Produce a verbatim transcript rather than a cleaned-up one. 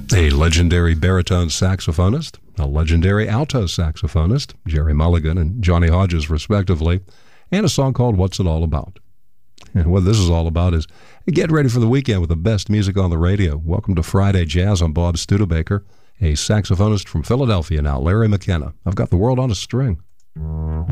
A legendary baritone saxophonist, a legendary alto saxophonist, Jerry Mulligan and Johnny Hodges respectively, and a song called What's It All About? And what this is all about is get ready for the weekend with the best music on the radio. Welcome to Friday Jazz. I'm Bob Studebaker, a saxophonist from Philadelphia now, Larry McKenna. I've got the world on a string.